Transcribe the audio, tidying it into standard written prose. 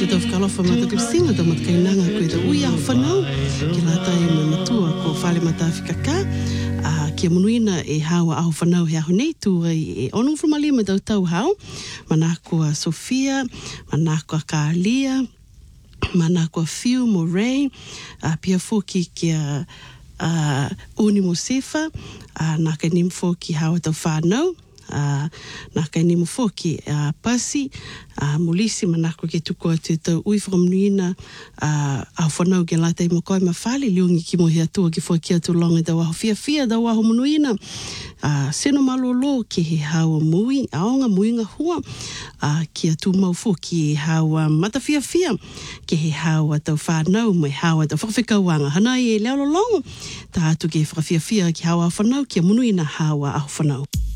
tau whakalofa mata Kristina tau matakainanga koe da ui au whanau ki la tai me matua ko whale mata whikaka kia munuina e hawa au whanau he aho nei tūra e onu whamali me tau hau manako a Sofia, manako a Kalia, manako a Fiu Moray, pia fōki kia Uni Mosefa, nā kai nimu fōki hawa tau whanau, nā kai nimu fōki Pasi, Molisi manako ke tuko atu tau ui whakamunuina au whanau ke lata i makoi mawhale liungi ki mohi atua ki fōki atu longa tau aho fia tau aho munuina seno malolo ke he hawa mui, aonga muinga hua ki atu mau fōki he hawa mata fia ke he hawa tau whanau mai hawa tau whakawhikauanga hana i e leo lolongo ta atu ke whakawhia ki hawa au whanau ki a munuina hawa au whanau.